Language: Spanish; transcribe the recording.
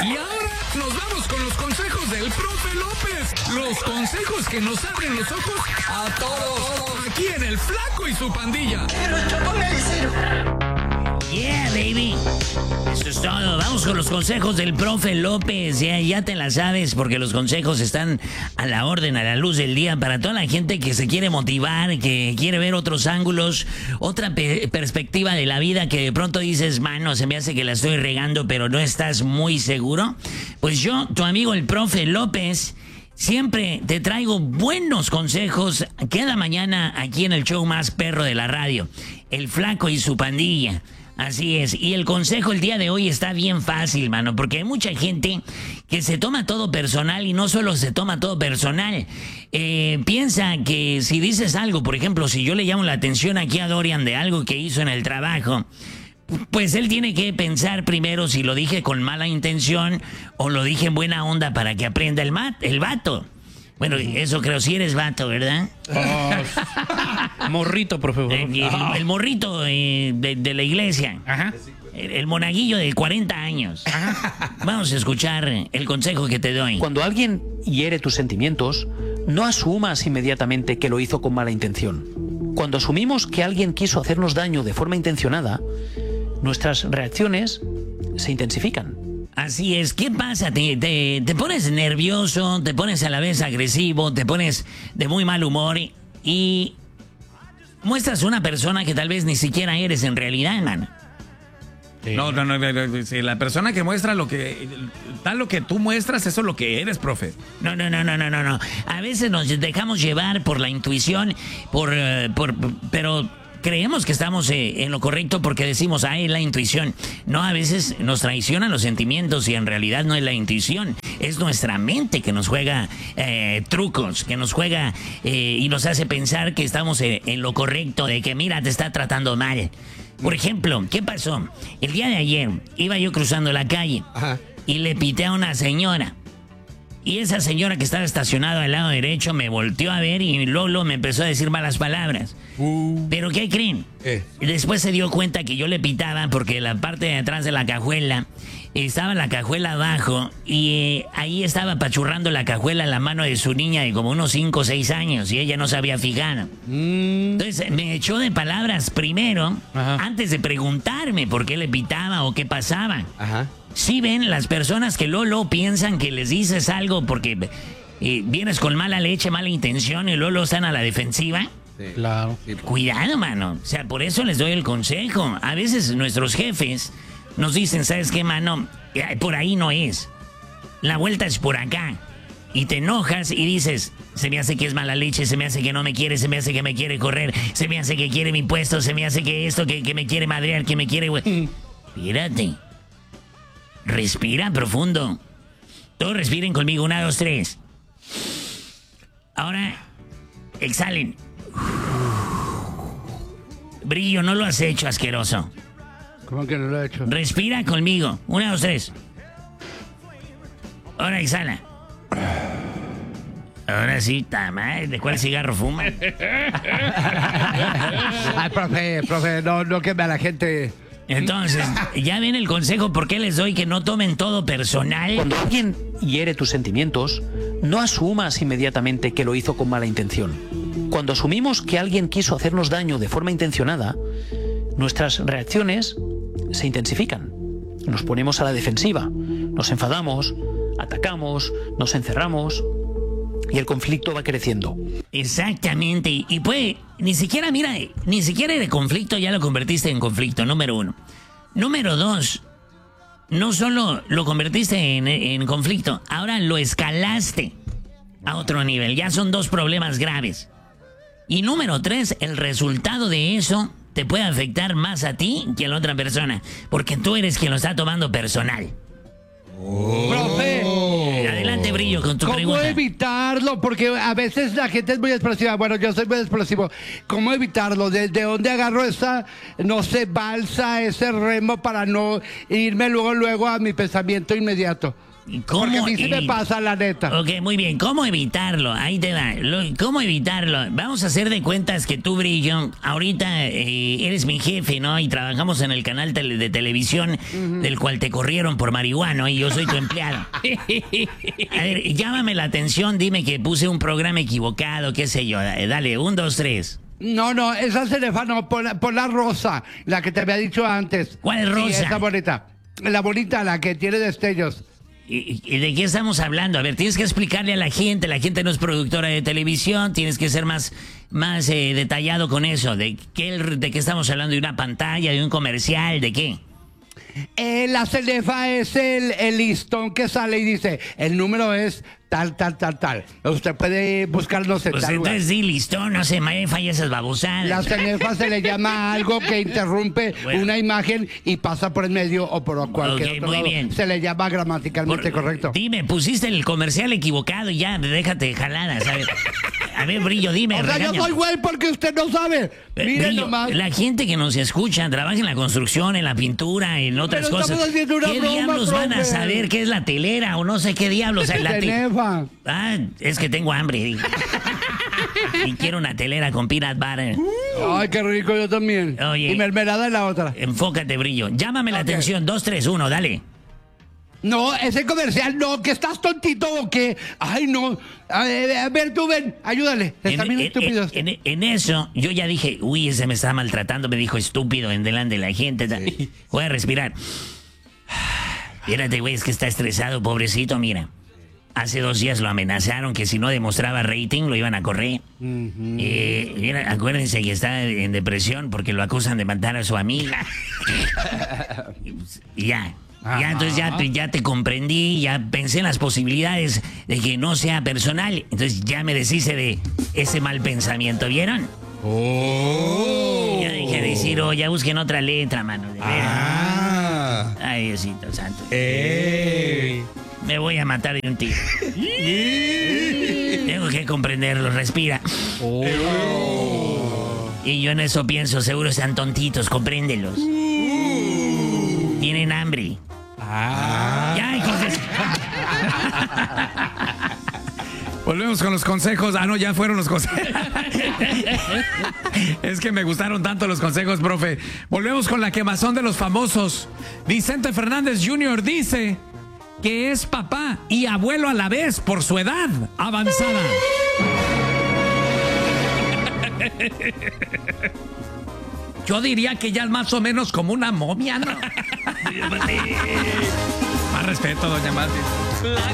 Y ahora nos vamos con los consejos del profe López. Los consejos que nos abren los ojos a todos. Aquí en El Flaco y su pandilla. Yeah, baby. Eso es todo. Vamos con los consejos del profe López. Ya te la sabes, porque los consejos están a la orden, a la luz del día, para toda la gente que se quiere motivar, que quiere ver otros ángulos, otra perspectiva de la vida, que de pronto dices, mano, se me hace que la estoy regando, pero no estás muy seguro. Pues yo, tu amigo el profe López, siempre te traigo buenos consejos cada mañana aquí en el show más perro de la radio, El Flaco y su pandilla. Así es, y el consejo el día de hoy está bien fácil, mano, porque hay mucha gente que se toma todo personal y no solo se toma todo personal. Piensa que si dices algo, por ejemplo, si yo le llamo la atención aquí a Dorian de algo que hizo en el trabajo, pues él tiene que pensar primero si lo dije con mala intención o lo dije en buena onda para que aprenda el vato. Bueno, eso creo, si eres vato, ¿verdad? Morrito, por favor. El morrito de la iglesia. Ajá. El monaguillo de 40 años. Ajá. Vamos a escuchar el consejo que te doy. Cuando alguien hiere tus sentimientos, no asumas inmediatamente que lo hizo con mala intención. Cuando asumimos que alguien quiso hacernos daño de forma intencionada, nuestras reacciones se intensifican. Así es, ¿qué pasa? Te pones nervioso, te pones a la vez agresivo, te pones de muy mal humor y muestras una persona que tal vez ni siquiera eres en realidad, man. Sí. No, sí, la persona que muestra lo que tú muestras, eso es lo que eres, profe. No. A veces nos dejamos llevar por la intuición, pero creemos que estamos en lo correcto porque decimos, es la intuición. No, a veces nos traicionan los sentimientos y en realidad no es la intuición. Es nuestra mente que nos juega trucos, que nos juega y nos hace pensar que estamos en lo correcto, de que mira, te está tratando mal. Por ejemplo, ¿qué pasó? El día de ayer iba yo cruzando la calle. Ajá. Y le pité a una señora. Y esa señora que estaba estacionada al lado derecho me volteó a ver y Lolo me empezó a decir malas palabras. ¿Pero qué creen? Después se dio cuenta que yo le pitaba porque la parte de atrás de la cajuela estaba la cajuela abajo y ahí estaba apachurrando la cajuela en la mano de su niña de como unos 5 o 6 años y ella no se había fijado. Entonces me echó de palabras primero, antes de preguntarme por qué le pitaba o qué pasaba. Ajá. Sí, ven, las personas que Lolo piensan que les dices algo porque vienes con mala leche, mala intención y Lolo están a la defensiva. Sí. Claro. Cuidado, mano. O sea, por eso les doy el consejo. A veces nuestros jefes nos dicen, ¿sabes qué, mano? Por ahí no es. La vuelta es por acá. Y te enojas y dices, se me hace que es mala leche, se me hace que no me quiere, se me hace que me quiere correr, se me hace que quiere mi puesto, se me hace que esto, que me quiere madrear, que me quiere... Espérate. Respira profundo. Todos respiren conmigo. 1, 2, 3. Ahora, exhalen. Brillo, no lo has hecho, asqueroso. ¿Cómo que no lo he hecho? Respira conmigo. 1, 2, 3. Ahora exhala. Ahora sí, madre, ¿de cuál cigarro fuma? Ay, profe, no queme a la gente. Entonces, ya ven el consejo por qué les doy que no tomen todo personal. Cuando alguien hiere tus sentimientos, no asumas inmediatamente que lo hizo con mala intención. Cuando asumimos que alguien quiso hacernos daño de forma intencionada, nuestras reacciones se intensifican. Nos ponemos a la defensiva, nos enfadamos, atacamos, nos encerramos y el conflicto va creciendo. Exactamente, y puede, ni siquiera de conflicto ya lo convertiste en conflicto, número 1. Número 2, no solo lo convertiste en conflicto, ahora lo escalaste a otro nivel, ya son 2 problemas graves. Y número 3, el resultado de eso te puede afectar más a ti que a la otra persona, porque tú eres quien lo está tomando personal. Profe, adelante, Brillo, con tu pregunta. ¿Cómo evitarlo? Porque a veces la gente es muy explosiva. Bueno, yo soy muy explosivo. ¿Cómo evitarlo? ¿De dónde agarro esa, no sé, balsa, ese remo para no irme luego a mi pensamiento inmediato? Porque a mí sí me pasa, la neta. Ok, muy bien. ¿Cómo evitarlo? Ahí te va. ¿Cómo evitarlo? Vamos a hacer de cuentas que tú, Brillo, ahorita eres mi jefe, ¿no? Y trabajamos en el canal de televisión del cual te corrieron por marihuano y yo soy tu empleado. A ver, llámame la atención, dime que puse un programa equivocado, qué sé yo. Dale, 1, 2, 3. No, esa cenefa no, por la rosa, la que te había dicho antes. ¿Cuál rosa? Sí, esa bonita. La bonita, la que tiene destellos. ¿Y de qué estamos hablando? A ver, tienes que explicarle a la gente no es productora de televisión, tienes que ser más detallado con eso. ¿De qué estamos hablando? ¿De una pantalla, de un comercial, de qué? La cenefa es el listón que sale y dice, el número es tal. Usted puede buscar, no sé, Pues tal lugar. entonces sí, listón, no se me falla esas babosadas. La cenefa se le llama algo que interrumpe una imagen y pasa por el medio o por cualquier otro muy lado. bien. Se le llama gramaticalmente correcto. Dime, pusiste el comercial equivocado y ya, déjate jaladas. A ver, Brillo, dime. O sea, yo soy güey porque usted no sabe. Miren Brillo, nomás. la gente que nos escucha trabaja en la construcción, en la pintura, en otras Pero cosas. estamos haciendo una ¿Qué broma, diablos van a profe? saber qué es la telera o no sé qué diablos? Cenefa. Es que tengo hambre. Y quiero una telera con peanut butter. Ay, qué rico, yo también. Oye. Y mermelada en la otra. Enfócate, Brillo. Llámame la Ok. atención. 2, 3, 1, dale. No, ese comercial no, que estás tontito o qué. Ay, no. A ver, tú ven, ayúdale. Está bien estúpido. En eso, yo ya dije, uy, ese me está maltratando, me dijo estúpido en delante de la gente. Voy a respirar. Espérate, güey, es que está estresado, pobrecito, mira. Hace 2 días lo amenazaron que si no demostraba rating lo iban a correr. Mira, acuérdense que está en depresión porque lo acusan de matar a su amiga. Y ya. Ya, entonces ya te comprendí, ya pensé en las posibilidades de que no sea personal. Entonces ya me deshice de ese mal pensamiento, ¿vieron? Ya dejé de decir, ya busquen otra letra, mano. De veras. Ay, Diosito santo. Me voy a matar de un tiro. Tengo que comprenderlo, respira. Y yo en eso pienso, seguro están tontitos, compréndelos. Tienen hambre. Ya, hijos de... Volvemos con los consejos. No, ya fueron los consejos. Es que me gustaron tanto los consejos, profe. Volvemos con la quemazón de los famosos. Vicente Fernández Jr. dice que es papá y abuelo a la vez por su edad avanzada. Yo diría que ya es más o menos como una momia, ¿no? Más respeto, doña Mati.